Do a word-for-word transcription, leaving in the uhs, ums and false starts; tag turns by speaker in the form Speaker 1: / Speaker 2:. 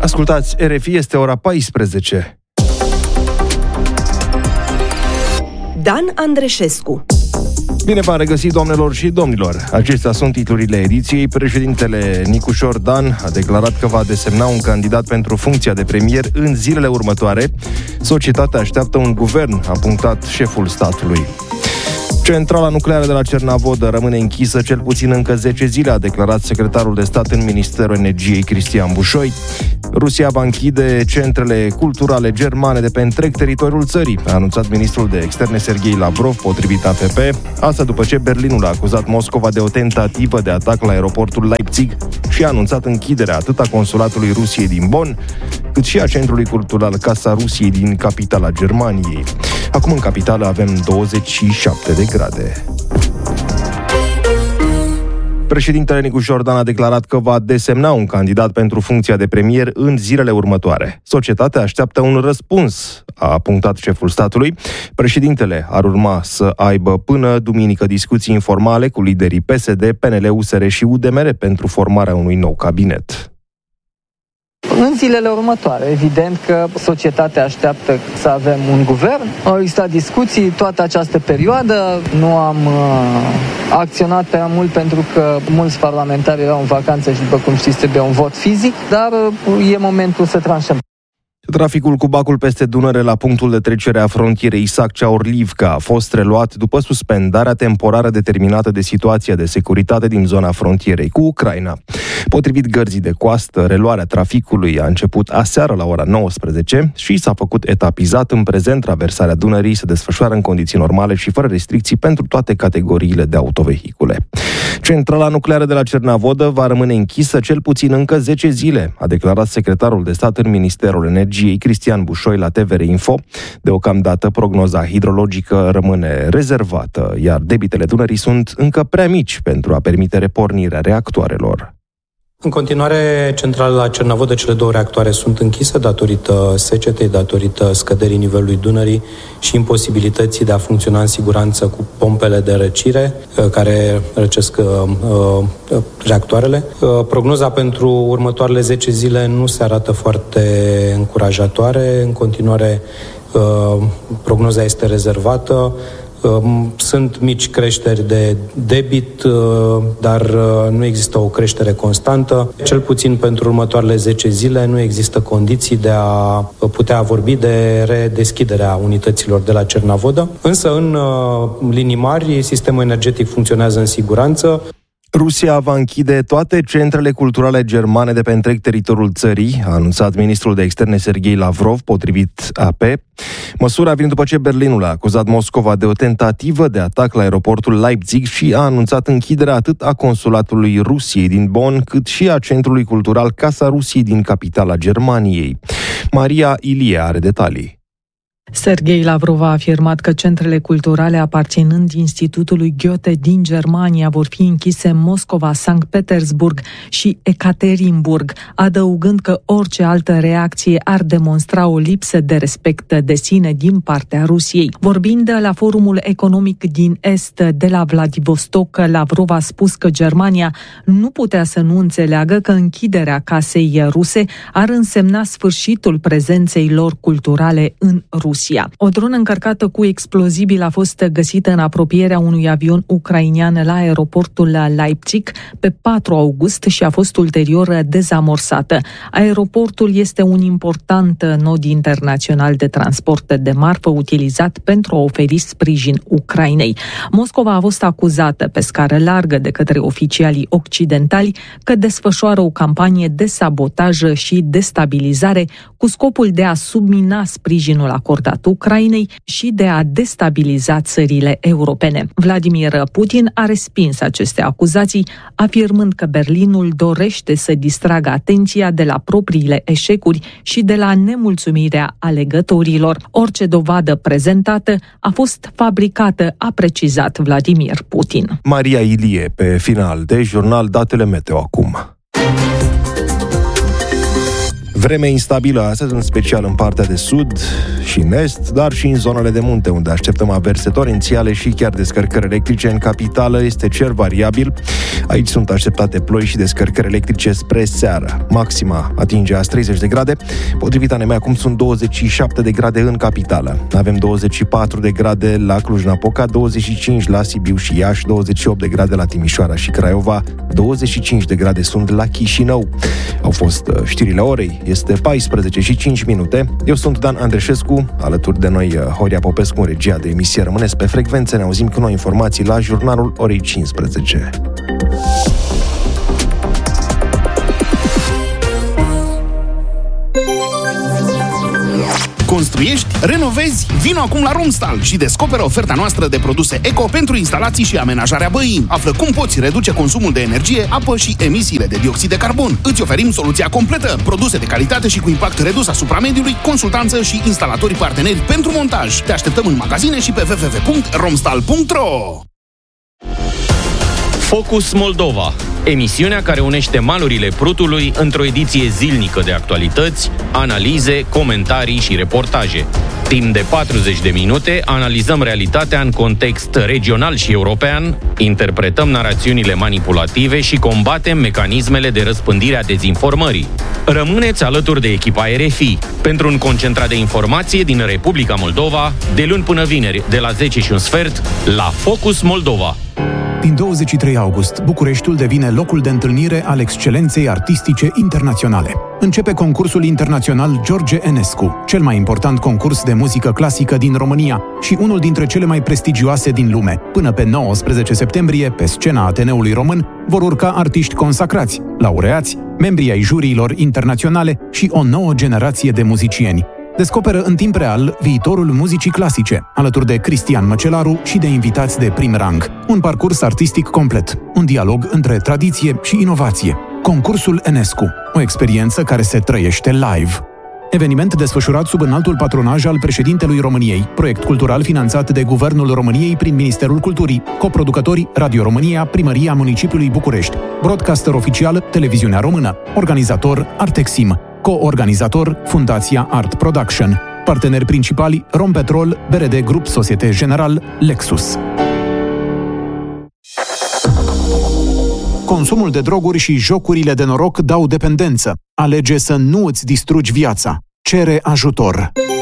Speaker 1: Ascultați, R F I, este ora paisprezece.
Speaker 2: Dan Andreșescu.
Speaker 1: Bine v-am regăsit, doamnelor și domnilor. Acestea sunt titlurile ediției. Președintele Nicușor Dan a declarat că va desemna un candidat pentru funcția de premier în zilele următoare. Societatea așteaptă un guvern, a punctat șeful statului. Centrala nucleară de la Cernavodă rămâne închisă cel puțin încă zece zile, a declarat secretarul de stat în Ministerul Energiei, Cristian Bușoi. Rusia va închide centrele culturale germane de pe întreg teritoriul țării, a anunțat ministrul de externe Serghei Lavrov, potrivit A F P. Asta după ce Berlinul a acuzat Moscova de o tentativă de atac la aeroportul Leipzig și a anunțat închiderea atât a consulatului Rusiei din Bonn, cât și a centrului cultural Casa Rusiei din capitala Germaniei. Acum în capitală avem douăzeci și șapte de grade. Președintele Nicușor Dan a declarat că va desemna un candidat pentru funcția de premier în zilele următoare. Societatea așteaptă un răspuns, a punctat șeful statului. Președintele ar urma să aibă până duminică discuții informale cu liderii P S D, P N L, U S R și U D M R pentru formarea unui nou cabinet.
Speaker 3: În zilele următoare, evident că societatea așteaptă să avem un guvern. Au existat discuții toată această perioadă. Nu am uh, acționat prea mult pentru că mulți parlamentari erau în vacanță și, după cum știți, trebuie un vot fizic, dar uh, e momentul să tranșăm.
Speaker 1: Traficul cu bacul peste Dunăre la punctul de trecere a frontierei Saccea-Orlivca a fost reluat după suspendarea temporară determinată de situația de securitate din zona frontierei cu Ucraina. Potrivit gărzii de coastă, reluarea traficului a început aseară la ora nouăsprezece și s-a făcut etapizat. În prezent, traversarea Dunării se desfășoară în condiții normale și fără restricții pentru toate categoriile de autovehicule. Centrala nucleară de la Cernavodă va rămâne închisă cel puțin încă zece zile, a declarat secretarul de stat în Ministerul Energiei, Cristian Bușoi, la T V R Info. Deocamdată, prognoza hidrologică rămâne rezervată, iar debitele Dunării sunt încă prea mici pentru a permite repornirea reactoarelor.
Speaker 4: În continuare, centrala la Cernavodă, cele două reactoare sunt închise datorită secetei, datorită scăderii nivelului Dunării și imposibilității de a funcționa în siguranță cu pompele de răcire care răcesc uh, reactoarele. Uh, prognoza pentru următoarele zece zile nu se arată foarte încurajatoare. În continuare, uh, prognoza este rezervată. Sunt mici creșteri de debit, dar nu există o creștere constantă. Cel puțin pentru următoarele zece zile nu există condiții de a putea vorbi de redeschiderea unităților de la Cernavodă. Însă, în linii mari, sistemul energetic funcționează în siguranță.
Speaker 1: Rusia va închide toate centrele culturale germane de pe întreg teritoriul țării, a anunțat ministrul de externe Serghei Lavrov, potrivit A P. Măsura vine după ce Berlinul a acuzat Moscova de o tentativă de atac la aeroportul Leipzig și a anunțat închiderea atât a consulatului Rusiei din Bonn, cât și a centrului cultural Casa Rusiei din capitala Germaniei. Maria Ilie are detalii.
Speaker 5: Serghei Lavrov a afirmat că centrele culturale aparținând Institutului Goethe din Germania vor fi închise în Moscova, Sankt Petersburg și Ekaterinburg, adăugând că orice altă reacție ar demonstra o lipsă de respect de sine din partea Rusiei. Vorbind la Forumul Economic din Est de la Vladivostok, Lavrov a spus că Germania nu putea să nu înțeleagă că închiderea casei ruse ar însemna sfârșitul prezenței lor culturale în Rusia. O dronă încărcată cu explozibil a fost găsită în apropierea unui avion ucrainean la aeroportul Leipzig pe patru august și a fost ulterior dezamorsată. Aeroportul este un important nod internațional de transport de marfă utilizat pentru a oferi sprijin Ucrainei. Moscova a fost acuzată pe scară largă de către oficialii occidentali că desfășoară o campanie de sabotaj și destabilizare cu scopul de a submina sprijinul acordat Ucrainei și de a destabiliza țările europene. Vladimir Putin a respins aceste acuzații, afirmând că Berlinul dorește să distragă atenția de la propriile eșecuri și de la nemulțumirea alegătorilor. Orice dovadă prezentată a fost fabricată, a precizat Vladimir Putin.
Speaker 1: Maria Ilie, pe final de jurnal, datele meteo acum. Vreme instabilă astăzi, în special în partea de sud și în est, dar și în zonele de munte, unde așteptăm averse torențiale și chiar descărcări electrice. În capitală este cer variabil. Aici sunt așteptate ploi și descărcări electrice spre seară. Maxima atinge azi treizeci de grade. Potrivit A N M, acum sunt douăzeci și șapte de grade în capitală. Avem douăzeci și patru de grade la Cluj-Napoca, douăzeci și cinci la Sibiu și Iași, douăzeci și opt de grade la Timișoara și Craiova, douăzeci și cinci de grade sunt la Chișinău. Au fost știrile orei, este paisprezece și cinci minute. Eu sunt Dan Andreșescu, alături de noi Horia Popescu în regia de emisie. Rămâneți pe frecvențe, ne auzim cu noi informații la jurnalul orei cincisprezece.
Speaker 6: Construiești? Renovezi? Vino acum la Romstal și descoperă oferta noastră de produse eco pentru instalații și amenajarea băii. Află cum poți reduce consumul de energie, apă și emisiile de dioxid de carbon. Îți oferim soluția completă, produse de calitate și cu impact redus asupra mediului, consultanță și instalatori parteneri pentru montaj. Te așteptăm în magazine și pe w w w punct romstal punct r o.
Speaker 7: Focus Moldova, emisiunea care unește malurile Prutului într-o ediție zilnică de actualități, analize, comentarii și reportaje. Timp de patruzeci de minute analizăm realitatea în context regional și european, interpretăm narațiunile manipulative și combatem mecanismele de răspândire a dezinformării. Rămâneți alături de echipa R F I pentru un concentrat de informație din Republica Moldova, de luni până vineri, de la zece și un sfert, la Focus Moldova.
Speaker 8: Din douăzeci și trei august, Bucureștiul devine locul de întâlnire al excelenței artistice internaționale. Începe concursul internațional George Enescu, cel mai important concurs de muzică clasică din România și unul dintre cele mai prestigioase din lume. Până pe nouăsprezece septembrie, pe scena Ateneului Român, vor urca artiști consacrați, laureați, membrii ai juriilor internaționale și o nouă generație de muzicieni. Descoperă în timp real viitorul muzicii clasice, alături de Cristian Măcelaru și de invitați de prim rang. Un parcurs artistic complet, un dialog între tradiție și inovație. Concursul Enescu, o experiență care se trăiește live. Eveniment desfășurat sub înaltul patronaj al președintelui României, proiect cultural finanțat de Guvernul României prin Ministerul Culturii, coproducători Radio România, Primăria Municipiului București, broadcaster oficial Televiziunea Română, organizator Artexim, co-organizator Fundația Art Production, parteneri principali Rompetrol, B R D Grup Societe General, Lexus. Consumul de droguri și jocurile de noroc dau dependență. Alege să nu îți distrugi viața. Cere ajutor.